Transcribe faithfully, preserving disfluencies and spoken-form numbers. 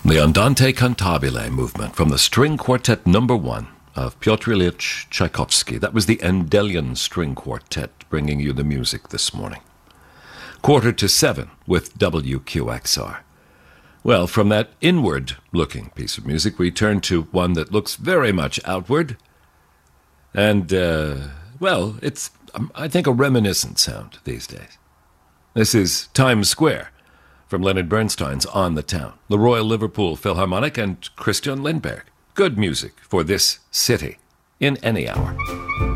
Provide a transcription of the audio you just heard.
The Andante Cantabile movement from the String Quartet Number One of Pyotr Ilyich Tchaikovsky. That was the Endelian String Quartet bringing you the music this morning. Quarter to seven with W Q X R. Well, from that inward-looking piece of music, we turn to one that looks very much outward. And, uh, well, it's, um, I think, a reminiscent sound these days. This is Times Square from Leonard Bernstein's On the Town, the Royal Liverpool Philharmonic, and Christian Lindberg. Good music for this city in any hour.